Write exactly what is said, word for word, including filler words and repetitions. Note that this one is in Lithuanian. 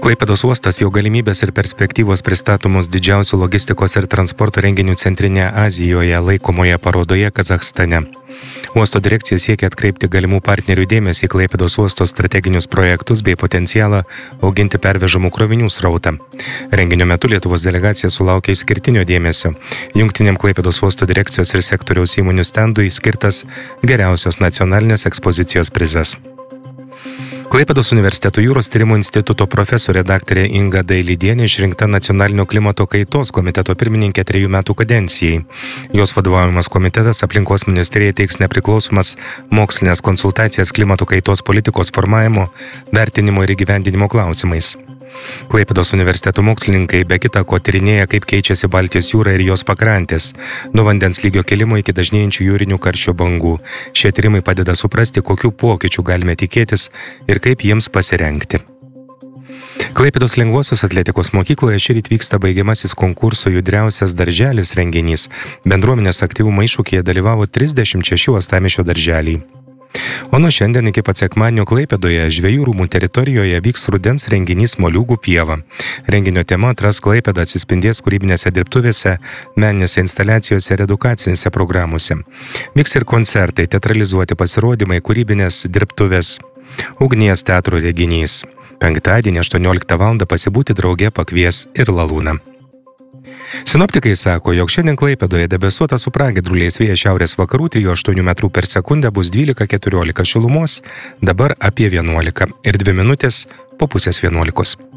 Klaipėdos uostas jo galimybės ir perspektyvos pristatomos didžiausių logistikos ir transporto renginių Centrinėje Azijoje laikomoje parodoje Kazachstane. Uosto direkcija siekia atkreipti galimų partnerių dėmesį į Klaipėdos uosto strateginius projektus bei potencialą auginti pervežamų krovinių srautą. Renginio metu Lietuvos delegacija sulaukė išskirtinio dėmesio. Jungtiniam Klaipėdos uosto direkcijos ir sektoriaus įmonių stendui skirtas geriausios nacionalinės ekspozicijos prizas. Klaipėdos universiteto jūros tyrimų instituto profesorė daktarė Inga Dailidienė išrinkta nacionalinio klimato kaitos komiteto pirmininkė trejų metų kadencijai. Jos vadovaujamas komitetas aplinkos ministerijai teiks nepriklausomas mokslinės konsultacijas klimato kaitos politikos formavimo, vertinimo ir įgyvendinimo klausimais. Klaipėdos universiteto mokslininkai be kita ko tyrinėja, kaip keičiasi Baltijos jūra ir jos pakrantės, nuo vandens lygio kelimo iki dažnėjančių jūrinių karščio bangų. Šie tyrimai padeda suprasti, kokių pokyčių galime tikėtis ir kaip jiems pasirengti. Klaipėdos lengvosios atletikos mokykloje šįryt vyksta baigiamasis konkurso Judriausias darželis renginys. Bendruomenės aktyvumo iššūkyje dalyvavo trisdešimt šeši uostamiesčio darželiai. O nuo šiandien iki pat sekmadienio Klaipėdoje Žvejų rūmų teritorijoje vyks rudens renginys Moliūgų pieva. Renginio tema Atras Klaipėdą atsispindės kūrybinėse dirbtuvėse, meninėse instaliacijose ir edukacinėse programuose. Vyks ir koncertai, teatralizuoti pasirodymai, kūrybinės dirbtuvės, ugnies teatro reginys. Penktadienį aštuonioliktą valandą pasibūti drauge pakvies ir Lalūną. Sinoptikai sako, jog šiandien Klaipėdoje debesuota su pragiedruliais vėjas šiaurės vakarų trijų aštuonių metrų per sekundę bus dvylika keturiolika šilumos, dabar apie vienuolika ir dvi minutės po pusės vienuolikos.